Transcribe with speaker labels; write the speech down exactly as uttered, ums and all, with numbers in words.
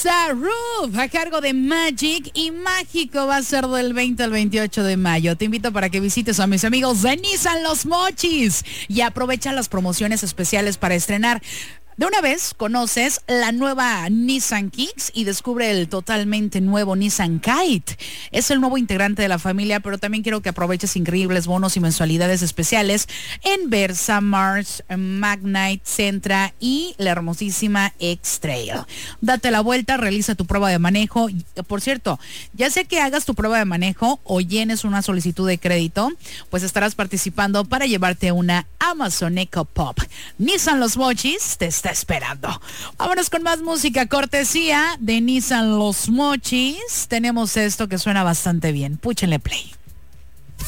Speaker 1: Rosa Roof a cargo de Magic y Mágico va a ser del veinte al veintiocho de mayo. Te invito para que visites a mis amigos de Nissan Los Mochis y aprovecha las promociones especiales para estrenar. De una vez conoces la nueva Nissan Kicks y descubre el totalmente nuevo Nissan Kite. Es el nuevo integrante de la familia, pero también quiero que aproveches increíbles bonos y mensualidades especiales en Versa, Mars, Magnite, Sentra y la hermosísima X-Trail. Date la vuelta, realiza tu prueba de manejo. Por cierto, ya sea que hagas tu prueba de manejo o llenes una solicitud de crédito, pues estarás participando para llevarte una Amazon Echo Pop. Nissan Los Mochis te está esperando. Vámonos con más música, cortesía de Nissan Los Mochis. Tenemos esto que suena bastante bien. Púchenle play.